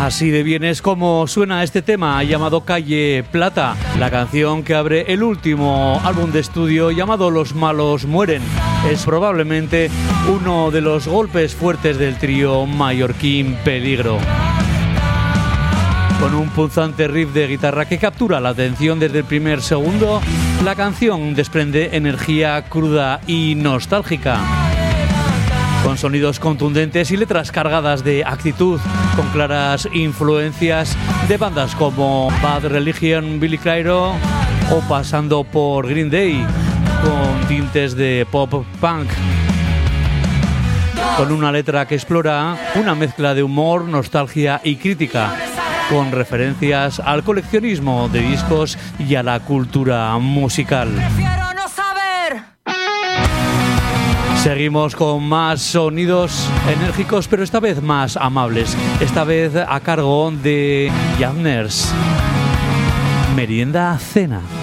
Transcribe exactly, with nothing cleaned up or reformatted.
Así de bien es como suena este tema llamado Calle Plata, la canción que abre el último álbum de estudio llamado Los Malos Mueren. Es probablemente uno de los golpes fuertes del trío mallorquín Peligro. Con un punzante riff de guitarra que captura la atención desde el primer segundo, la canción desprende energía cruda y nostálgica, con sonidos contundentes y letras cargadas de actitud, con claras influencias de bandas como Bad Religion, Billy Clyro o pasando por Green Day, con tintes de pop punk, con una letra que explora una mezcla de humor, nostalgia y crítica, con referencias al coleccionismo de discos y a la cultura musical. Prefiero no saber. Seguimos con más sonidos enérgicos, pero esta vez más amables. Esta vez a cargo de Young Nurse. Merienda Cena.